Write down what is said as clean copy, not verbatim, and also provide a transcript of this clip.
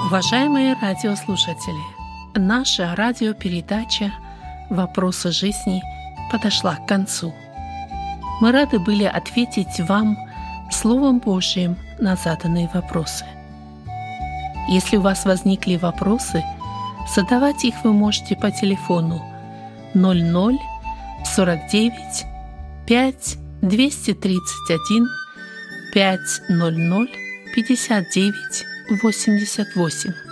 Уважаемые радиослушатели, наша радиопередача «Вопросы жизни» подошла к концу. Мы рады были ответить вам Словом Божьим на заданные вопросы. Если у вас возникли вопросы, задавать их вы можете по телефону 00 49 5 231 500 59 88.